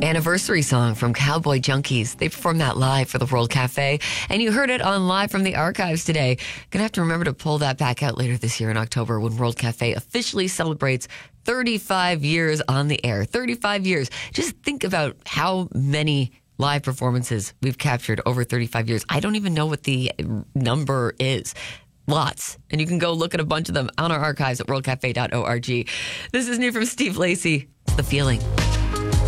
Anniversary song from Cowboy Junkies. They performed that live for the World Cafe, and you heard it on Live from the Archives today. Gonna have to remember to pull that back out later this year in October when World Cafe officially celebrates 35 years on the air. 35 years. Just think about how many live performances we've captured over 35 years. I don't even know what the number is. Lots. And you can go look at a bunch of them on our archives at worldcafe.org. This is new from Steve Lacy. It's The Feeling.